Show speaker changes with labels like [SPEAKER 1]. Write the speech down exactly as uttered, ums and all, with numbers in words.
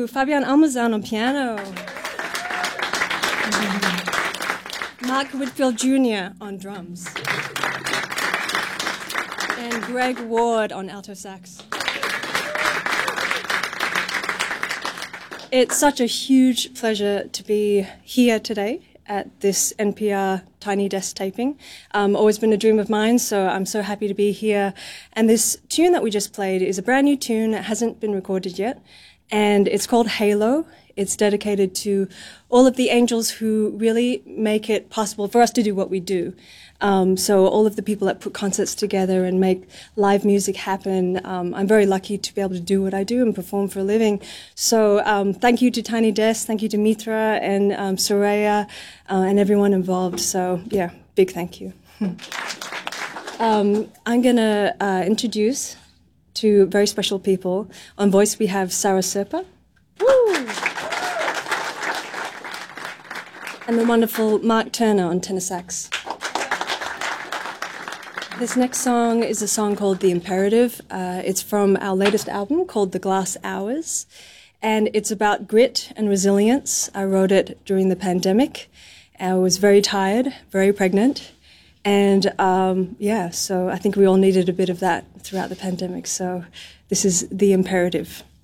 [SPEAKER 1] to Fabian Almazan on piano. Mark Whitfield Junior on drums. And Greg Ward on alto sax. It's such a huge pleasure to be here today at this N P R Tiny Desk taping. Um, always been a dream of mine, so I'm so happy to be here. And this tune that we just played is a brand new tune. It hasn't been recorded yet, and it's called Halo. It's dedicated to all of the angels who really make it possible for us to do what we do. Um, so all of the people that put concerts together and make live music happen. Um, I'm very lucky to be able to do what I do and perform for a living. So um, thank you to Tiny Desk, thank you to Mitra and um, Soraya uh, and everyone involved. So yeah, big thank you. um, I'm going to uh, introduce two very special people. On voice we have Sarah Serpa. Woo! And the wonderful Mark Turner on tenor sax. This next song is a song called The Imperative. Uh, it's from our latest album called The Glass Hours, and it's about grit and resilience. I wrote it during the pandemic. I was very tired, very pregnant, and um, yeah, so I think we all needed a bit of that throughout the pandemic. So this is The Imperative.